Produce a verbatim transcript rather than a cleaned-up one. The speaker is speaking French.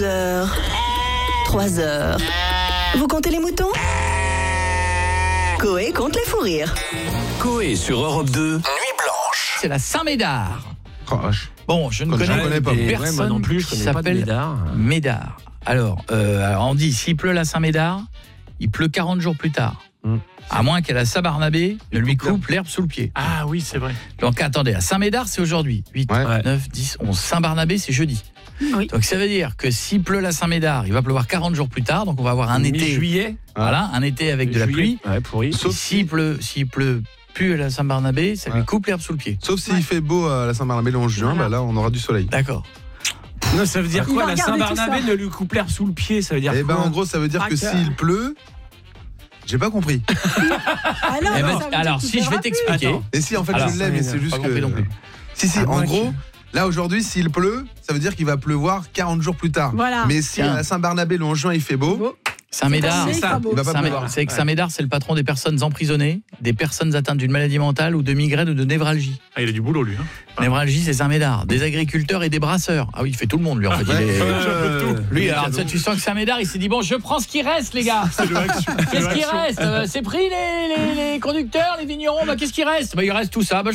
heures, trois heures. Vous comptez les moutons? Coé compte les fous rires. Coé sur Europe deux, Nuit Blanche. C'est la Saint-Médard. Oh, Bon, je ne Comme connais, je connais pas. personne Ouais, moi non plus, je qui connais pas de s'appelle Médard. Médard. Alors, euh, alors, on dit, s'il pleut la Saint-Médard, il pleut quarante jours plus tard. Mm. À moins qu'à la Saint-Barnabé ne lui coupe l'herbe sous le pied. Ah oui, c'est vrai. Donc attendez, à Saint-Médard, c'est aujourd'hui. huit, Ouais. neuf, dix, onze. Saint-Barnabé, c'est jeudi. Oui. Donc ça veut dire que s'il pleut la Saint-Médard, il va pleuvoir quarante jours plus tard. Donc on va avoir un été. Mi-juillet. Voilà, un été avec de la Juillet. pluie. Ouais, pourri. Et Sauf S'il pleut, s'il pleut plus à la Saint-Barnabé, ça lui Ouais. coupe l'herbe sous le pied. Sauf s'il fait beau à la Saint-Barnabé le onze juin, Voilà. bah là on aura du soleil. D'accord. Non, ça veut dire Il quoi? va La regarder Saint-Barnabé tout ça. ne lui coupe l'herbe sous le pied, ça veut dire Et ben quoi? en gros ça veut dire que Ah, s'il pleut, j'ai pas compris. Ah non, Eh ben, non, ça veut dire alors, qu'il si je vais pleuvra t'expliquer. Attends. Et si en fait Alors, je l'ai mais ça c'est m'énerve. juste Pas que compris non plus. Si si Ah, en moi, gros, qui- là aujourd'hui s'il pleut, ça veut dire qu'il va pleuvoir quarante jours plus tard. Voilà. Mais si Tiens. à la Saint-Barnabé le onze juin il fait beau, Beau. Saint-Médard, C'est ça, pas beau. il va pas Saint- pleuvoir. c'est que Saint-Médard, c'est le patron des personnes emprisonnées, des personnes atteintes d'une maladie mentale ou de migraine ou de névralgie. Ah, il a du boulot, lui. Hein. Névralgie, c'est Saint-Médard. Des agriculteurs et des brasseurs. Ah oui, il fait tout le monde, lui, en fait. Il est- Euh, Lui, alors, tu- tu sens que Saint-Médard, il s'est dit, bon, je prends ce qui reste, les gars. C'est le action. Qu'est-ce qui reste Euh, C'est pris les, les, les conducteurs, les vignerons, bah, qu'est-ce qui reste bah, il reste tout ça. Bah,